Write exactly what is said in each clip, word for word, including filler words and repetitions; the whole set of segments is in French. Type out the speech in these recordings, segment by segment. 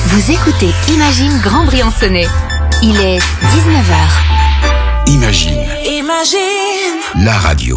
Vous écoutez Imagine Grand Briançonnais. Il est dix-neuf heures. Imagine. Imagine. La radio.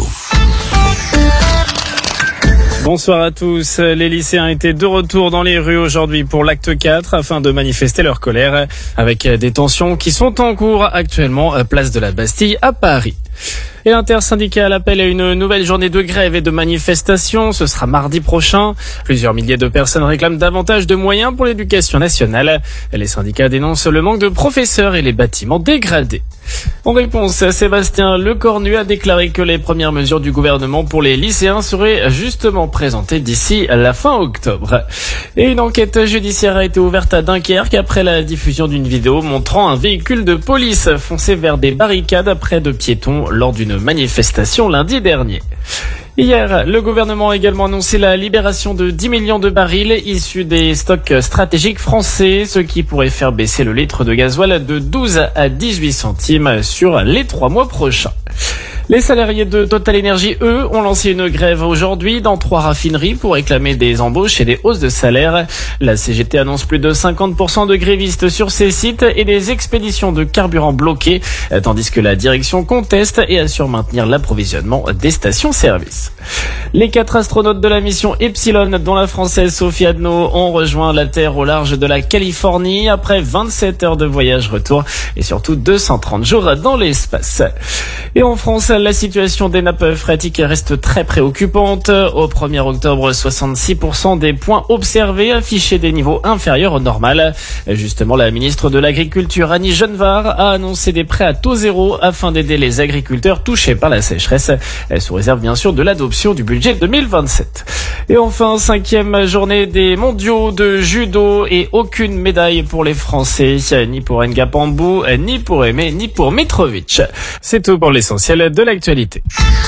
Bonsoir à tous. Les lycéens étaient de retour dans les rues aujourd'hui pour l'acte quatre afin de manifester leur colère avec des tensions qui sont en cours actuellement place de la Bastille à Paris. Et l'intersyndicale appelle à une nouvelle journée de grève et de manifestation. Ce sera mardi prochain. Plusieurs milliers de personnes réclament davantage de moyens pour l'éducation nationale. Les syndicats dénoncent le manque de professeurs et les bâtiments dégradés. En réponse, Sébastien Lecornu a déclaré que les premières mesures du gouvernement pour les lycéens seraient justement présentées d'ici à la fin octobre. Et une enquête judiciaire a été ouverte à Dunkerque après la diffusion d'une vidéo montrant un véhicule de police foncer vers des barricades près de piétons lors d'une manifestation lundi dernier. Hier, le gouvernement a également annoncé la libération de dix millions de barils issus des stocks stratégiques français, ce qui pourrait faire baisser le litre de gasoil de douze à dix-huit centimes sur les trois mois prochains. Les salariés de Total Energy, eux, ont lancé une grève aujourd'hui dans trois raffineries pour réclamer des embauches et des hausses de salaire. La C G T annonce plus de cinquante pour cent de grévistes sur ces sites et des expéditions de carburant bloquées, tandis que la direction conteste et assure maintenir l'approvisionnement des stations-service. Les quatre astronautes de la mission Epsilon, dont la française Sophie Adno, ont rejoint la Terre au large de la Californie après vingt-sept heures de voyage retour et surtout deux cent trente jours dans l'espace. Et en France, la situation des nappes phréatiques reste très préoccupante. Au premier octobre, soixante-six pour cent des points observés affichaient des niveaux inférieurs au normal. Justement, la ministre de l'Agriculture, Annie Genevard, a annoncé des prêts à taux zéro afin d'aider les agriculteurs touchés par la sécheresse. Elle sous réserve bien sûr de l'adoption du budget deux mille vingt-sept. Et enfin, cinquième journée des mondiaux de judo et aucune médaille pour les Français, ni pour Nga Pambou, ni pour Aimé, ni pour Mitrovic. C'est tout pour l'essentiel de l'actualité.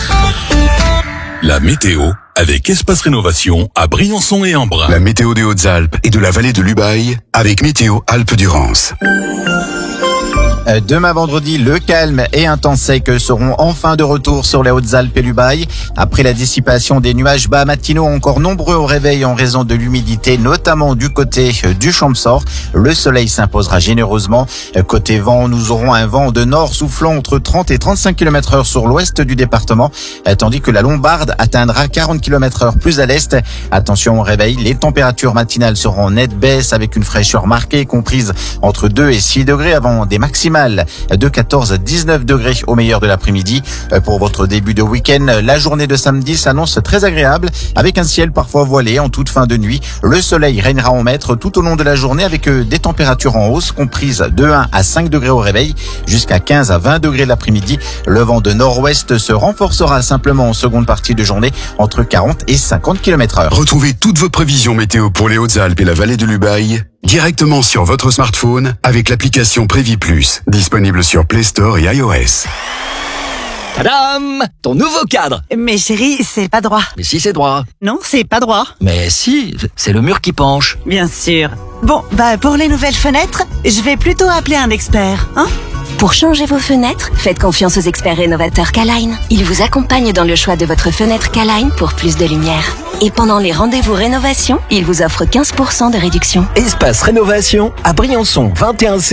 La météo avec Espace Rénovation à Briançon et Embrun. La météo des Hautes-Alpes et de la vallée de l'Ubaye avec Météo Alpes-Durance. Demain vendredi, le calme et un temps sec seront enfin de retour sur les Hautes-Alpes et l'Ubaye. Après la dissipation des nuages bas matinaux encore nombreux au réveil en raison de l'humidité, notamment du côté du Champsaur, le soleil s'imposera généreusement. Côté vent, nous aurons un vent de nord soufflant entre trente et trente-cinq kilomètres heure sur l'ouest du département, tandis que la Lombarde atteindra quarante kilomètres heure plus à l'est. Attention au réveil, les températures matinales seront en nette baisse avec une fraîcheur marquée comprise entre deux et six degrés avant des maximales de quatorze à dix-neuf degrés au meilleur de l'après-midi. Pour votre début de week-end, la journée de samedi s'annonce très agréable avec un ciel parfois voilé en toute fin de nuit. Le soleil régnera en maître tout au long de la journée avec des températures en hausse comprises de un à cinq degrés au réveil jusqu'à quinze à vingt degrés l'après-midi. Le vent de nord-ouest se renforcera simplement en seconde partie de journée entre quarante et cinquante kilomètres heure. Retrouvez toutes vos prévisions météo pour les Hautes-Alpes et la vallée de l'Ubaye directement sur votre smartphone avec l'application Prévis Plus, disponible sur Play Store et iOS. Tadam! Ton nouveau cadre! Mais chérie, c'est pas droit. Mais si, c'est droit. Non, c'est pas droit. Mais si, c'est le mur qui penche. Bien sûr. Bon, bah pour les nouvelles fenêtres, je vais plutôt appeler un expert, hein? Pour changer vos fenêtres, faites confiance aux experts rénovateurs K-Line. Ils vous accompagnent dans le choix de votre fenêtre K-Line pour plus de lumière. Et pendant les rendez-vous rénovation, ils vous offrent quinze pour cent de réduction. Espace Rénovation à Briançon, vingt et un C.